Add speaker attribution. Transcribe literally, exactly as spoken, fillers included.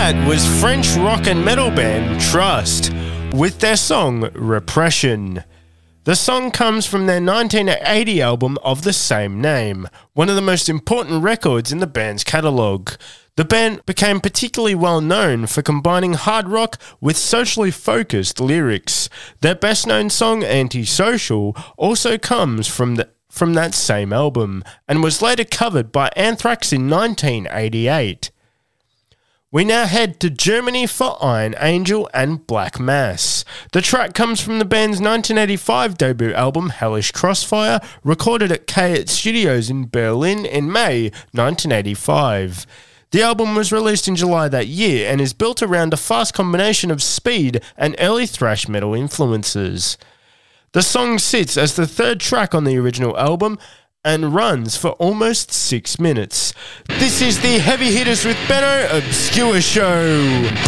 Speaker 1: that was French rock and metal band Trust with their song Repression. The song comes from their nineteen eighty album of the same name, one of the most important records in the band's catalogue. The band became particularly well known for combining hard rock with socially focused lyrics. Their best known song, Antisocial, also comes from the from that same album and was later covered by Anthrax in nineteen eighty-eight. We now head to Germany for Iron Angel and Black Mass. The track comes from the band's nineteen eighty-five debut album Hellish Crossfire, recorded at K eight Studios in Berlin in May nineteen eighty-five. The album was released in July that year and is built around a fast combination of speed and early thrash metal influences. The song sits as the third track on the original album and runs for almost six minutes. This is the Heavy Hitters with Benno Obscure Show.